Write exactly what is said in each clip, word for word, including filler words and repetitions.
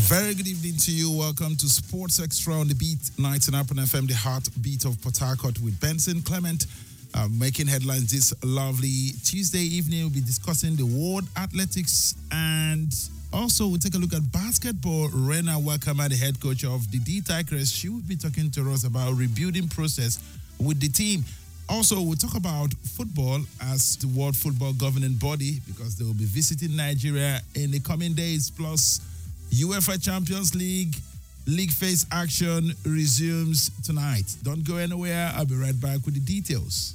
Very good evening to you. Welcome to Sports Extra on the Beat, ninety-nine point nine F M, the heartbeat of Port Harcourt with Benson Clement. Uh, making headlines this lovely Tuesday evening. We'll be discussing the World Athletics and also we'll take a look at basketball. Rena Wakama, the head coach of the D Tigers, she will be talking to us about rebuilding process with the team. Also, we'll talk about football as the World Football Governing Body because they will be visiting Nigeria in the coming days. Plus, UEFA Champions League league phase action resumes tonight. Don't go anywhere. I'll be right back with the details.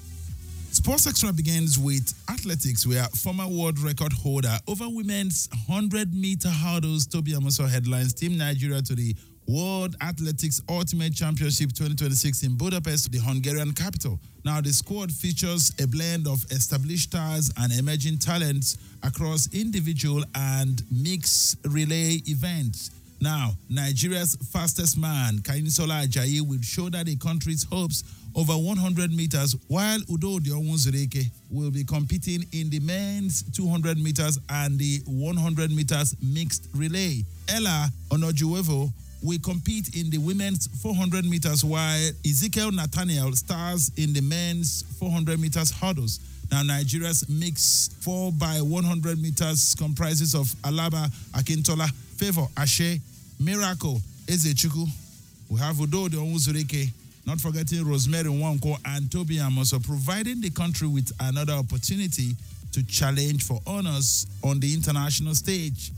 Sports Extra begins with athletics, where former world record holder over women's one hundred meter hurdles Tobi Amusan headlines Team Nigeria to the World Athletics Ultimate Championship twenty twenty-six in Budapest, the Hungarian capital. Now, the squad features a blend of established stars and emerging talents across individual and mixed relay events. Now, Nigeria's fastest man, Kayinsola Ajayi, will shoulder the country's hopes over one hundred meters, while Udo Dionwunzurike will be competing in the men's two hundred meters and the one hundred meters mixed relay. Ella Onojuwevo will compete in the women's four hundred meters, while Ezekiel Nathaniel stars in the men's four hundred meters hurdles. Now, Nigeria's mixed four by one hundred meters comprises of Alaba Akintola, Favor Ashe, Miracle Ezechukwu. We have Udo Dionwunzurike, not forgetting Rosemary Nwankwo and Tobi Amusan, providing the country with another opportunity to challenge for honors on the international stage.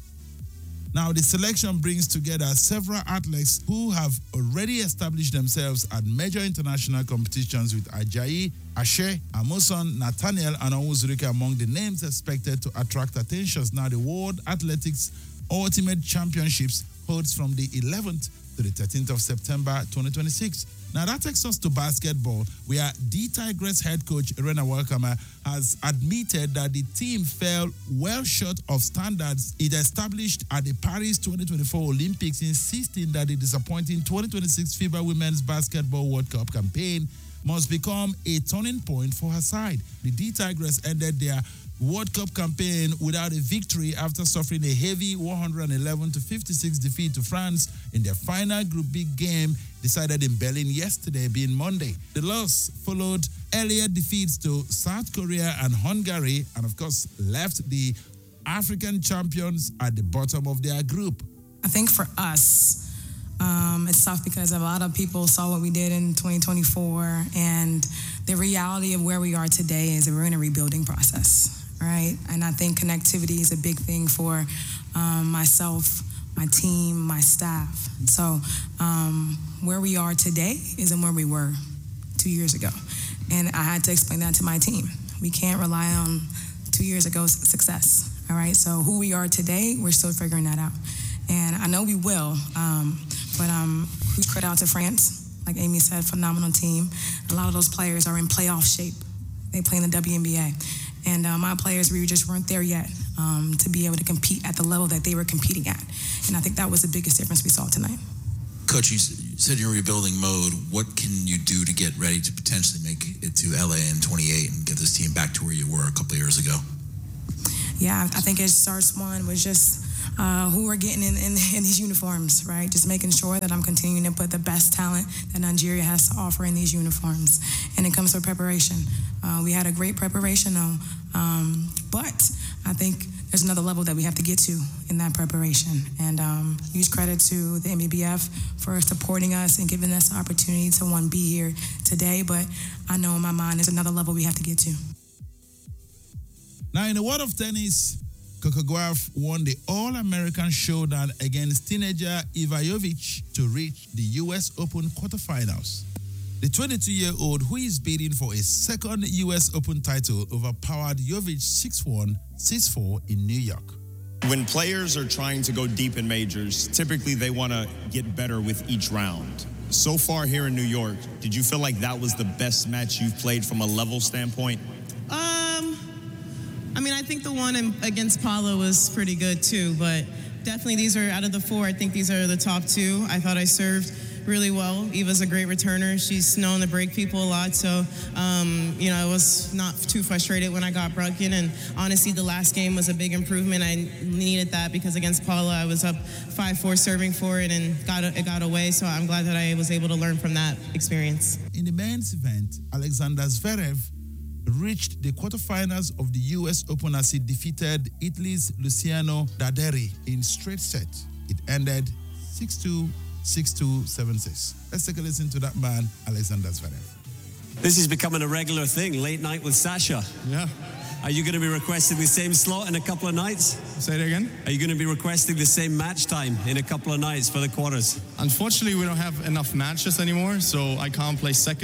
Now, the selection brings together several athletes who have already established themselves at major international competitions, with Ajayi, Ashe, Amusan, Nathaniel, and Onwuzurike among the names expected to attract attentions. Now, the World Athletics Ultimate Championships holds from the eleventh to the thirteenth of September twenty twenty-six. Now, that takes us to basketball, where D Tigers head coach Rena Wakama has admitted that the team fell well short of standards it established at the Paris twenty twenty-four Olympics, insisting that the disappointing twenty twenty-six FIBA Women's Basketball World Cup campaign must become a turning point for her side. The D Tigers ended their World Cup campaign without a victory after suffering a heavy one eleven to fifty-six defeat to France in their final Group B game decided in Berlin yesterday, being Monday. The loss followed earlier defeats to South Korea and Hungary, and of course left the African champions at the bottom of their group. I think for us, um, it's tough because a lot of people saw what we did in twenty twenty-four, and the reality of where we are today is that we're in a rebuilding process. Right, and I think connectivity is a big thing for um, myself, my team, my staff. So um, where we are today isn't where we were two years ago. And I had to explain that to my team. We can't rely on two years ago's success, all right? So who we are today, we're still figuring that out. And I know we will, um, but um, huge credit out to France. Like Amy said, phenomenal team. A lot of those players are in playoff shape. They play in the W N B A. And uh, my players, we just weren't there yet um, to be able to compete at the level that they were competing at. And I think that was the biggest difference we saw tonight. Coach, you said you're in rebuilding mode. What can you do to get ready to potentially make it to L A in twenty-eight and get this team back to where you were a couple of years ago? Yeah, I think it starts one was just uh, who we're getting in, in, in these uniforms, right? Just making sure that I'm continuing to put the best talent that Nigeria has to offer in these uniforms. And it comes to preparation. Uh, we had a great preparation, though, um, but I think there's another level that we have to get to in that preparation. And um, huge credit to the N B B F for supporting us and giving us the opportunity to, one, be here today. But I know in my mind there's another level we have to get to. Now, in the world of tennis, Coco Gauff won the All-American Showdown against teenager Iva Jovic to reach the U S Open quarterfinals. The twenty-two-year-old, who is bidding for a second U S Open title, overpowered Jovic six one, six four in New York. When players are trying to go deep in majors, typically they want to get better with each round. So far here in New York, did you feel like that was the best match you've played from a level standpoint? Um, I mean, I think the one in, against Paulo was pretty good too, but definitely these are, out of the four, I think these are the top two. I thought I served really well. Eva's a great returner. She's known to break people a lot. So, um, you know, I was not too frustrated when I got broken. And honestly, the last game was a big improvement. I needed that because against Paula, I was up five four serving for it and got it got away. So I'm glad that I was able to learn from that experience. In the men's event, Alexander Zverev reached the quarterfinals of the U S Open as he defeated Italy's Luciano Daderi in straight set. It ended six two, six two, seven six. Let's take a listen to that man, Alexander Zverev. This is becoming a regular thing, late night with Sasha. Yeah. Are you going to be requesting the same slot in a couple of nights? Say it again? Are you going to be requesting the same match time in a couple of nights for the quarters? Unfortunately, we don't have enough matches anymore, so I can't play second.